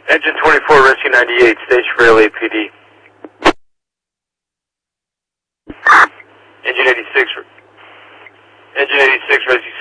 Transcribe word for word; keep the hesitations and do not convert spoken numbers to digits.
Engine twenty-four, Rescue ninety-eight, station for L A P D. Engine eighty-six, Engine eighty-six, Rescue